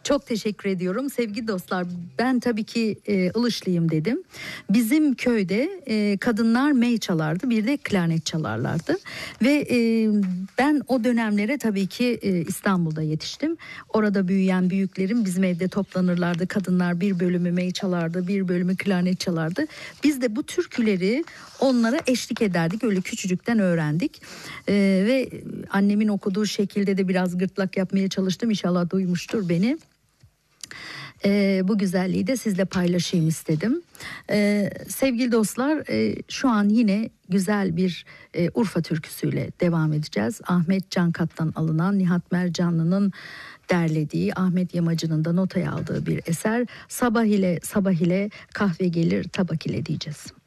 Çok teşekkür ediyorum sevgili dostlar. Ben tabii ki Ilışlıyım dedim. Bizim köyde kadınlar mey çalardı, bir de klarnet çalarlardı. Ve ben o dönemlere tabii ki İstanbul'da yetiştim. Orada büyüyen büyüklerim bizim evde toplanırlardı. Kadınlar bir bölümü mey çalardı, bir bölümü klarnet çalardı. Biz de bu türküleri onlara eşlik ederdik. Öyle küçücükten öğrendik. Ve annemin okuduğu şekilde de biraz gırtlak yapmaya çalıştım. İnşallah duymuştur beni. Bu güzelliği de sizle paylaşayım istedim. Sevgili dostlar, şu an yine güzel bir Urfa türküsüyle devam edeceğiz. Ahmet Cankat'tan alınan, Nihat Mercanlı'nın derlediği, Ahmet Yamacı'nın da notaya aldığı bir eser. Sabah ile sabah ile kahve gelir tabak ile diyeceğiz.